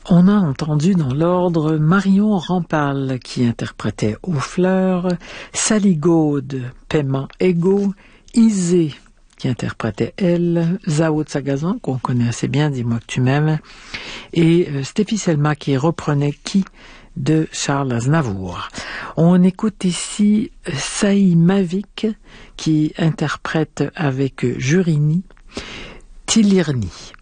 On a entendu dans l'ordre Marion Rampal qui interprétait Aux fleurs, Sally Gaude, Paiement égaux, Isée qui interprétait elle, Zao de Sagazan qu'on connaît assez bien, Dis-moi que tu m'aimes, et Stéphie Selma qui reprenait Qui de Charles Aznavour. On écoute ici Saï Mavic qui interprète avec Jurini Tilirni.